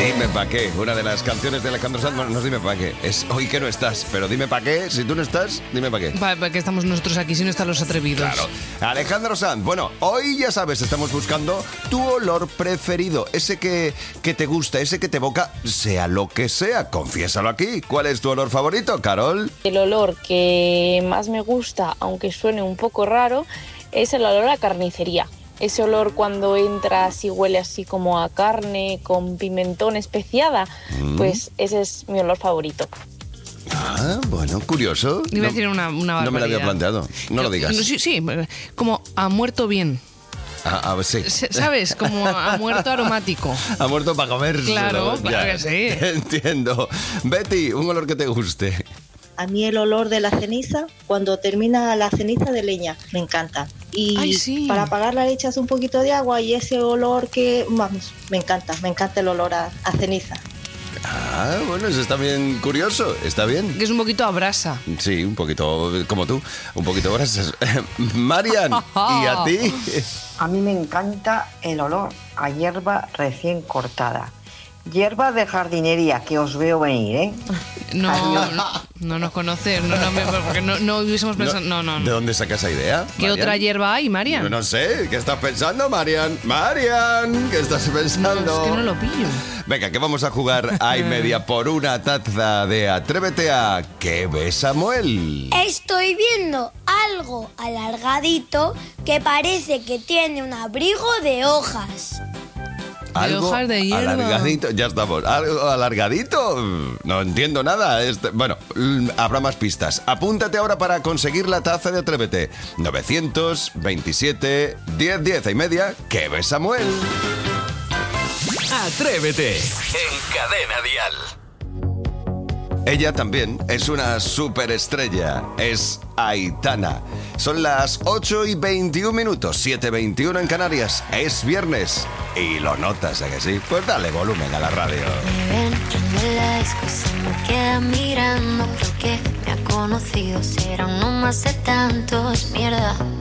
Dime pa' qué, una de las canciones de Alejandro Sanz. Bueno, no es dime pa' qué, es hoy que no estás, pero dime pa' qué, si tú no estás, dime pa' qué. ¿Para qué estamos nosotros aquí si no están los atrevidos? Claro. Alejandro Sanz, bueno, hoy ya sabes, estamos buscando tu olor preferido, ese que te gusta, ese que te evoca, sea lo que sea, confiésalo aquí. ¿Cuál es tu olor favorito, Carol? El olor que más me gusta, aunque suene un poco raro, es el olor a carnicería. Ese olor cuando entras y huele así como a carne con pimentón especiada, pues ese es mi olor favorito. Ah, bueno, curioso. Iba a decir una barbaridad. No me lo había planteado, no lo digas. Sí, como ha muerto bien. Sí. ¿Sabes? Como ha muerto aromático. Ha muerto para comer. Claro, claro que sí. Entiendo. Betty, un olor que te guste. A mí el olor de la ceniza, cuando termina la ceniza de leña, me encanta. Y Ay, sí. para apagarla le echas un poquito de agua y ese olor que, vamos, me encanta el olor a ceniza. Ah, bueno, eso está bien curioso, está bien. Que es un poquito a brasa. Sí, un poquito como tú, un poquito brasas. Marian, ¿y a ti? A mí me encanta el olor a hierba recién cortada. Hierba de jardinería, que os veo venir, ¿eh? No nos conoces, porque no hubiésemos pensado... No. ¿De dónde sacas esa idea? ¿Qué Marian? otra hierba hay, Marian? No sé, ¿qué estás pensando, Marian? Marian, ¿qué estás pensando? No, es que no lo pillo. Venga, que vamos a jugar a y media por una taza de Atrévete a ¿Qué ves, Samuel? Estoy viendo algo alargadito que parece que tiene un abrigo de hojas. Algo hojas de hierba. Alargadito, ya estamos. ¿Algo alargadito? No entiendo nada. Bueno, habrá más pistas. Apúntate ahora para conseguir la taza de Atrévete. 927 10 y media. ¿Qué ves, Samuel? Atrévete en Cadena Dial. Ella también es una superestrella, es Aitana. Son las 8:21, 7:21 en Canarias. Es viernes y lo notas, ¿a que sí? Pues dale volumen a la radio. Me ven en la disco, se me queda mirando. Creo que me ha conocido, será uno más de tantos. Mierda,